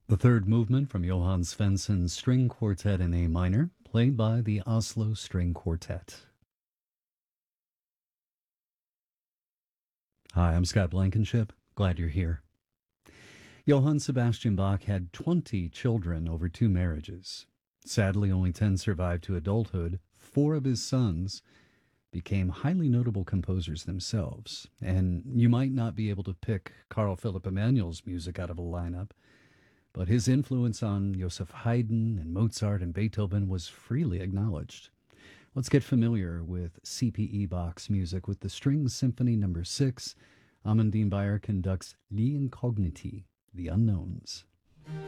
The third movement from Johann Svensson's String Quartet in A minor, played by the Oslo String Quartet. Hi, I'm Scott Blankenship. Glad you're here. Johann Sebastian Bach had 20 children over 2 marriages. Sadly, only 10 survived to adulthood. 4 of his sons became highly notable composers themselves. And you might not be able to pick Carl Philipp Emanuel's music out of a lineup, but his influence on Joseph Haydn and Mozart and Beethoven was freely acknowledged. Let's get familiar with C.P.E. Bach's music with the String Symphony No. 6. Amandine Bayer conducts Gli Incogniti, The Unknowns.